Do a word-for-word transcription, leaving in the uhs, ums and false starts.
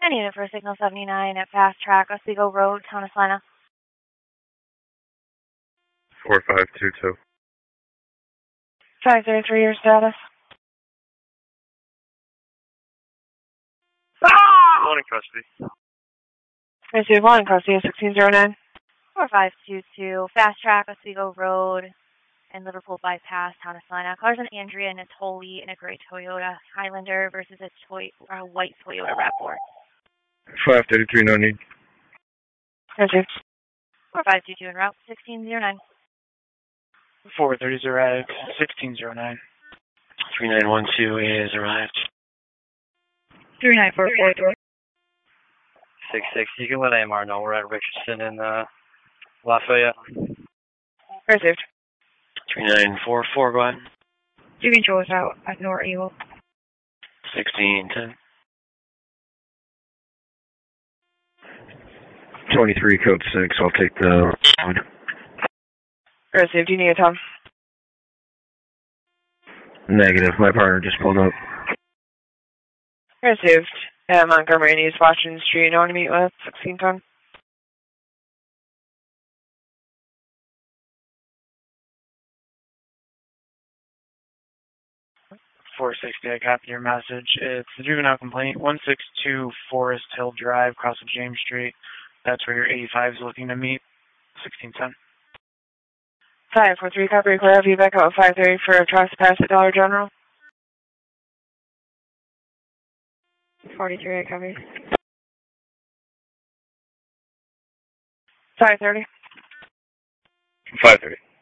Any unit for Signal seventy-nine at Fast Track, Oswego Road, Town of Salina. four five two two. five thirty-three, your status. Ah! One in custody. Receive one in custody, sixteen zero nine. four five two two, Fast Track, Oswego Road, and Liverpool Bypass, Town of Salina. Cars an Andrea and a Natoli and a gray Toyota Highlander versus a toy, uh, white Toyota RAV four. five thirty-three, no need. Receive. four five two two en route, sixteen zero nine. four thirty is arrived, sixteen zero nine. three nine one two is arrived. three nine four four three. six six, you can let A M R know we're at Richardson in uh, Lafayette. Received. three nine four four, go ahead. You can show us out at North Eagle. sixteen ten. twenty-three, code six, I'll take the one. Received. Do you need a Tom? Negative, my partner just pulled up. Received. Uh, Montgomery needs Washington Street. You know what to meet with? sixteen ton. four sixty, I copy your message. It's the juvenile complaint, one six two Forest Hill Drive, across of James Street. That's where your eighty-five is looking to meet. sixteen ten. five four three, copy, clear. Have you back out at five thirty for a trespass at Dollar General? forty-three, I copy. five thirty. five thirty.